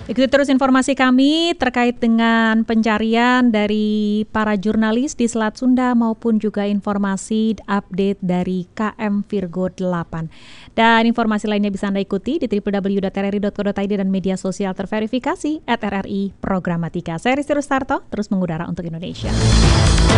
Ikuti terus informasi kami terkait dengan pencarian dari para jurnalis di Selat Sunda maupun juga informasi update dari KM Virgo 8. Dan informasi lainnya bisa Anda ikuti di www.rri.co.id dan media sosial terverifikasi @RRI Programatika. Saya Risti Rustarto, terus mengudara untuk Indonesia.